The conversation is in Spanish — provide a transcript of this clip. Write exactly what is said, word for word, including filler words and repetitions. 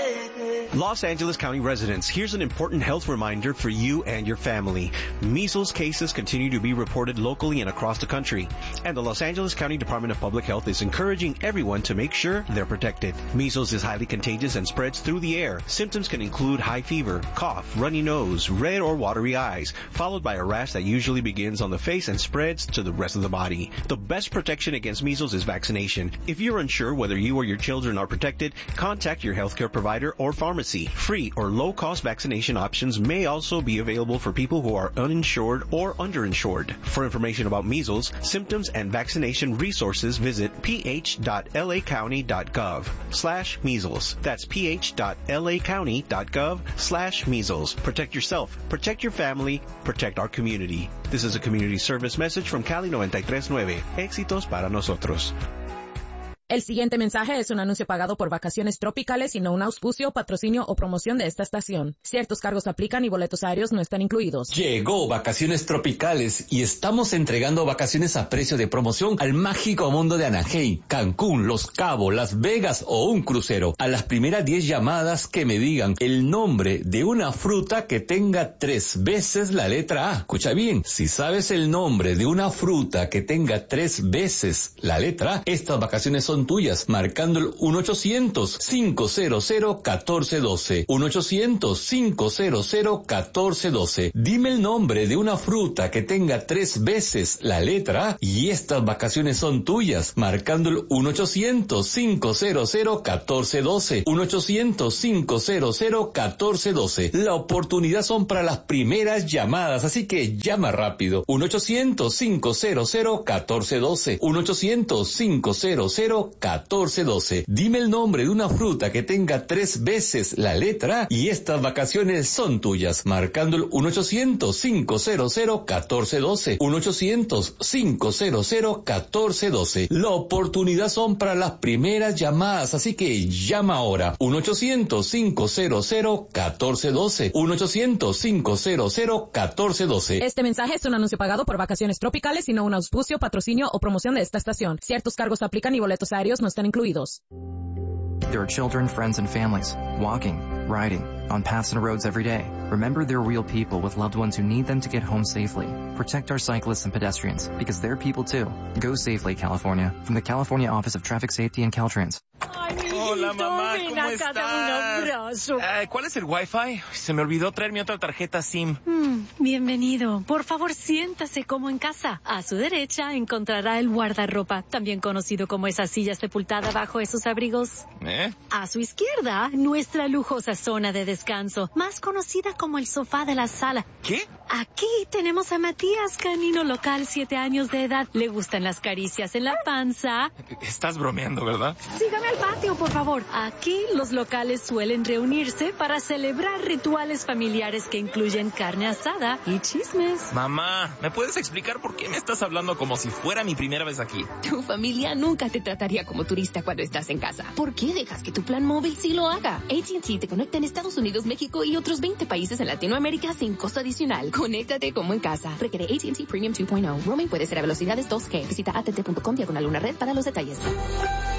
Los Angeles County residents, here's an important health reminder for you and your family. Measles cases continue to be reported locally and across the country, and the Los Angeles County Department of Public Health is encouraging everyone to make sure they're protected. Measles is highly contagious and spreads through the air. Symptoms can include high fever, cough, runny nose, red or watery eyes, followed by a rash that usually begins on the face and spreads to the rest of the body. The best protection against measles is vaccination. If you're unsure whether you or your children are protected, contact your healthcare provider or pharmacy. Free or low-cost vaccination options may also be available for people who are uninsured or underinsured. For information about measles, symptoms, and vaccination resources, visit ph.lacounty.gov slash measles. That's ph.lacounty.gov slash measles. Protect yourself, protect your family, protect our community. This is a community service message from Cali noventa y tres punto nueve. Éxitos para nosotros. El siguiente mensaje es un anuncio pagado por Vacaciones Tropicales y no un auspicio, patrocinio o promoción de esta estación. Ciertos cargos aplican y boletos aéreos no están incluidos. Llegó Vacaciones Tropicales y estamos entregando vacaciones a precio de promoción al mágico mundo de Anaheim, Cancún, Los Cabos, Las Vegas o un crucero. A las primeras diez llamadas que me digan el nombre de una fruta que tenga tres veces la letra A. Escucha bien, si sabes el nombre de una fruta que tenga tres veces la letra A, estas vacaciones son tuyas, marcando el uno ochocientos, cinco cero cero, uno cuatro uno dos. uno ochocientos, cinco cero cero, uno cuatro uno dos. Dime el nombre de una fruta que tenga tres veces la letra A y estas vacaciones son tuyas, marcando el uno ochocientos, cinco cero cero, uno cuatro uno dos. uno ochocientos, cinco cero cero, uno cuatro uno dos. La oportunidad son para las primeras llamadas, así que llama rápido. uno ochocientos, cinco cero cero, uno cuatro uno dos. uno ochocientos, cinco cero cero, uno cuatro uno dos. Dime el nombre de una fruta que tenga tres veces la letra A y estas vacaciones son tuyas, marcando el uno ochocientos, cinco cero cero, uno cuatro uno dos. uno ochocientos, cinco cero cero, uno cuatro uno dos. La oportunidad son para las primeras llamadas, así que llama ahora. uno ochocientos, cinco cero cero, uno cuatro uno dos. uno ochocientos, cinco cero cero, uno cuatro uno dos. Este mensaje es un anuncio pagado por Vacaciones Tropicales y no un auspicio, patrocinio o promoción de esta estación. Ciertos cargos aplican y boletos aéreos no están incluidos. There are children, friends, and families, walking, riding, on paths and roads every day. Remember, they're real people with loved ones who need them to get home safely. Protect our cyclists and pedestrians, because they're people too. Go safely, California. From the California Office of Traffic Safety and Caltrans. Ay, Hola, mamá, ¿cómo estás? Un abrazo. Eh, ¿Cuál es el Wi-Fi? Se me olvidó traer mi otra tarjeta SIM. Mm, bienvenido. Por favor, siéntase como en casa. A su derecha encontrará el guardarropa, también conocido como esa silla sepultada bajo esos abrigos. ¿Eh? A su izquierda, nuestra lujosa zona de descanso, más conocida como el sofá de la sala. ¿Qué? Aquí tenemos a Matías, canino local, siete años de edad. Le gustan las caricias en la panza. Estás bromeando, ¿verdad? Sígame al patio, por favor. Aquí los locales suelen reunirse para celebrar rituales familiares que incluyen carne asada y chismes. Mamá, ¿me puedes explicar por qué me estás hablando como si fuera mi primera vez aquí? Tu familia nunca te trataría como turista cuando estás en casa. ¿Por qué dejas que tu plan móvil sí lo haga? A T and T te conecta en Estados Unidos, México y otros veinte países en Latinoamérica sin costo adicional. Conéctate como en casa. Requiere A T and T Premium dos punto cero. Roaming puede ser a velocidades dos G. Visita att punto com diagonal una red para los detalles.